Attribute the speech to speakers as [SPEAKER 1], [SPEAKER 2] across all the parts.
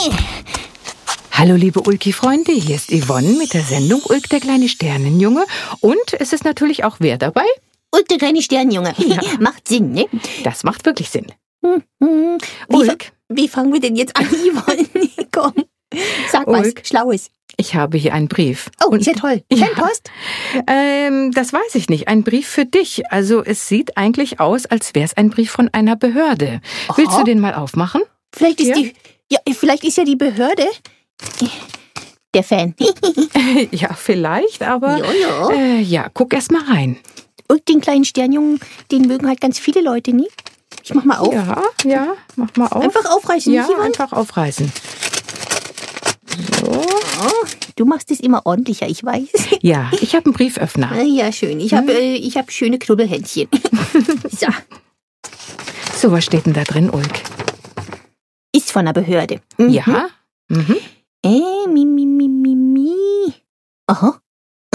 [SPEAKER 1] Hallo liebe Ulki-Freunde, hier ist Yvonne mit der Sendung Ulk, der kleine Sternenjunge. Und es ist natürlich auch wer dabei?
[SPEAKER 2] Ulk, der kleine Sternenjunge. Ja. Macht Sinn, ne?
[SPEAKER 1] Das macht wirklich Sinn.
[SPEAKER 2] Ulk. Wie fangen wir denn jetzt an, Yvonne? Komm, sag was Schlaues.
[SPEAKER 1] Ich habe hier einen Brief.
[SPEAKER 2] Oh, ist ja toll. Fanpost?
[SPEAKER 1] Das weiß ich nicht. Ein Brief für dich. Also es sieht eigentlich aus, als wäre es ein Brief von einer Behörde. Aha. Willst du den mal aufmachen?
[SPEAKER 2] Vielleicht ist vielleicht ist ja die Behörde der Fan.
[SPEAKER 1] Ja, vielleicht, aber ja, guck erst mal rein.
[SPEAKER 2] Und den kleinen Sternjungen, den mögen halt ganz viele Leute, nie? Ich mach mal auf.
[SPEAKER 1] Ja, mach mal auf.
[SPEAKER 2] Einfach aufreißen,
[SPEAKER 1] ja,
[SPEAKER 2] nicht, Yvonne?
[SPEAKER 1] Einfach aufreißen. So.
[SPEAKER 2] Oh, du machst es immer ordentlicher, ich weiß.
[SPEAKER 1] Ja, ich habe einen Brieföffner.
[SPEAKER 2] Ja, schön. Ich hab schöne Knubbelhändchen. So.
[SPEAKER 1] So, was steht denn da drin, Ulk?
[SPEAKER 2] Ist von der Behörde.
[SPEAKER 1] Ja.
[SPEAKER 2] Aha.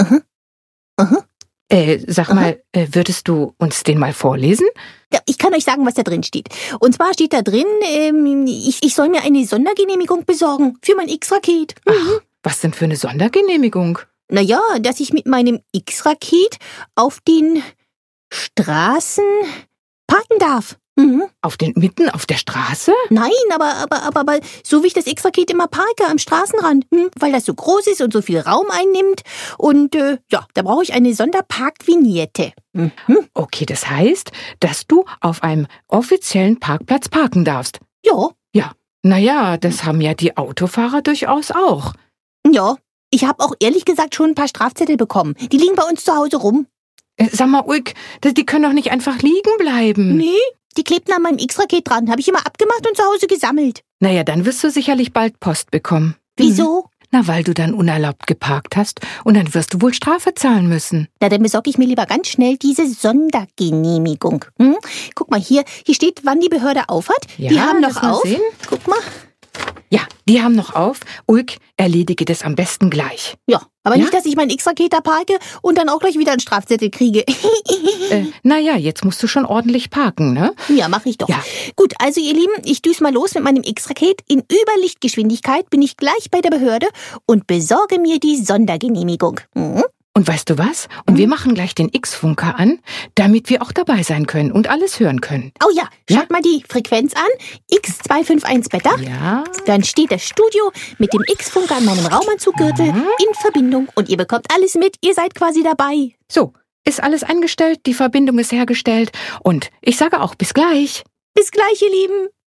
[SPEAKER 1] Sag mal, würdest du uns den mal vorlesen?
[SPEAKER 2] Ja, ich kann euch sagen, was da drin steht. Und zwar steht da drin, ich soll mir eine Sondergenehmigung besorgen für mein X-Raket.
[SPEAKER 1] Ach, was denn für eine Sondergenehmigung?
[SPEAKER 2] Naja, dass ich mit meinem X-Raket auf den Straßen parken darf.
[SPEAKER 1] Mitten auf der Straße?
[SPEAKER 2] Nein, aber so wie ich das X-Raket immer parke am Straßenrand, weil das so groß ist und so viel Raum einnimmt. Und da brauche ich eine Sonderparkvignette.
[SPEAKER 1] Okay, das heißt, dass du auf einem offiziellen Parkplatz parken darfst.
[SPEAKER 2] Ja.
[SPEAKER 1] Ja. Naja, das haben ja die Autofahrer durchaus auch.
[SPEAKER 2] Ja, ich habe auch ehrlich gesagt schon ein paar Strafzettel bekommen. Die liegen bei uns zu Hause rum.
[SPEAKER 1] Sag mal, Ulk, die können doch nicht einfach liegen bleiben.
[SPEAKER 2] Nee. Die klebten an meinem X-Raket dran. Habe ich immer abgemacht und zu Hause gesammelt.
[SPEAKER 1] Naja, dann wirst du sicherlich bald Post bekommen.
[SPEAKER 2] Wieso?
[SPEAKER 1] Na, weil du dann unerlaubt geparkt hast und dann wirst du wohl Strafe zahlen müssen.
[SPEAKER 2] Na, dann besorge ich mir lieber ganz schnell diese Sondergenehmigung. Guck mal, hier steht, wann die Behörde aufhat.
[SPEAKER 1] Ja,
[SPEAKER 2] die haben noch auf.
[SPEAKER 1] Sehen.
[SPEAKER 2] Guck mal.
[SPEAKER 1] Ja, die haben noch auf. Ulk, erledige das am besten gleich.
[SPEAKER 2] Ja, aber nicht, dass ich mein X-Raket da parke und dann auch gleich wieder einen Strafzettel kriege.
[SPEAKER 1] Naja, jetzt musst du schon ordentlich parken, ne?
[SPEAKER 2] Ja, mach ich doch.
[SPEAKER 1] Ja.
[SPEAKER 2] Gut, also ihr Lieben, ich düse mal los mit meinem X-Raket. In Überlichtgeschwindigkeit bin ich gleich bei der Behörde und besorge mir die Sondergenehmigung.
[SPEAKER 1] Und weißt du was? Und wir machen gleich den X-Funker an, damit wir auch dabei sein können und alles hören können.
[SPEAKER 2] Oh ja, schaut mal die Frequenz an. X251 Beta.
[SPEAKER 1] Ja.
[SPEAKER 2] Dann steht das Studio mit dem X-Funker an meinem Raumanzuggürtel in Verbindung. Und ihr bekommt alles mit. Ihr seid quasi dabei.
[SPEAKER 1] So, ist alles eingestellt, die Verbindung ist hergestellt. Und ich sage auch bis gleich.
[SPEAKER 2] Bis gleich, ihr Lieben.